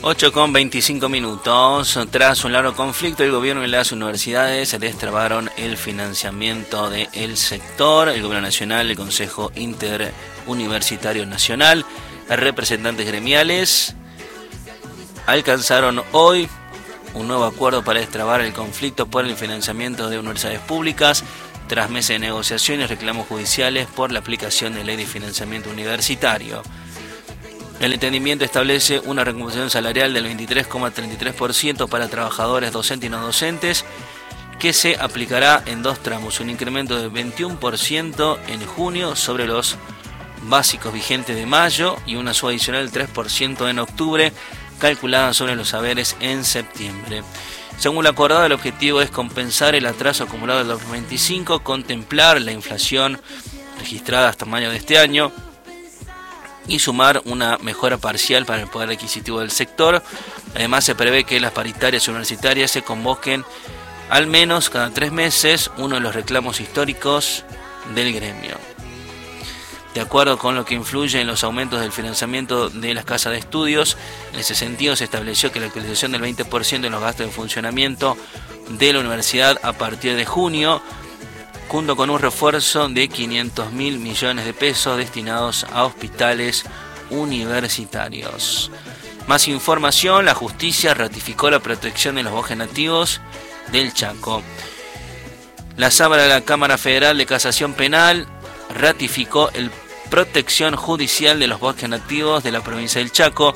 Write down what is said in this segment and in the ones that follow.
8:25. Tras un largo conflicto, el gobierno y las universidades destrabaron el financiamiento del sector. El gobierno nacional, el Consejo Interuniversitario Nacional, representantes gremiales alcanzaron hoy un nuevo acuerdo para destrabar el conflicto por el financiamiento de universidades públicas, tras meses de negociaciones y reclamos judiciales por la aplicación de ley de financiamiento universitario. El entendimiento establece una recompensación salarial del 23,33% para trabajadores docentes y no docentes, que se aplicará en dos tramos: un incremento del 21% en junio sobre los básicos vigentes de mayo y una suba adicional del 3% en octubre, calculada sobre los haberes en septiembre. Según lo acordado, el objetivo es compensar el atraso acumulado del 2025, contemplar la inflación registrada hasta mayo de este año y sumar una mejora parcial para el poder adquisitivo del sector. Además, se prevé que las paritarias universitarias se convoquen al menos cada 3 meses, uno de los reclamos históricos del gremio. De acuerdo con lo que influye en los aumentos del financiamiento de las casas de estudios, en ese sentido se estableció que la actualización del 20% de los gastos de funcionamiento de la universidad a partir de junio, junto con un refuerzo de 500.000 millones de pesos destinados a hospitales universitarios. Más información: la justicia ratificó la protección de los bosques nativos del Chaco. La Sala de la Cámara Federal de Casación Penal ratificó la protección judicial de los bosques nativos de la provincia del Chaco,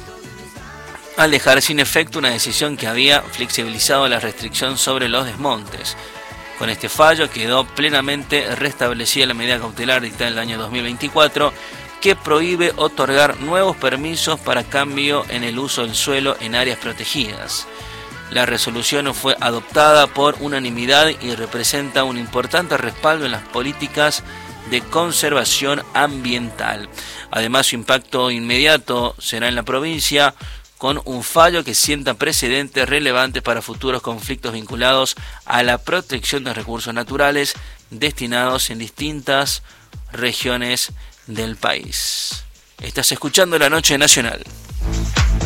al dejar sin efecto una decisión que había flexibilizado la restricción sobre los desmontes. Con este fallo quedó plenamente restablecida la medida cautelar dictada en el año 2024, que prohíbe otorgar nuevos permisos para cambio en el uso del suelo en áreas protegidas. La resolución fue adoptada por unanimidad y representa un importante respaldo en las políticas de conservación ambiental. Además, su impacto inmediato será en la provincia, con un fallo que sienta precedentes relevantes para futuros conflictos vinculados a la protección de recursos naturales destinados en distintas regiones del país. Estás escuchando La Noche Nacional.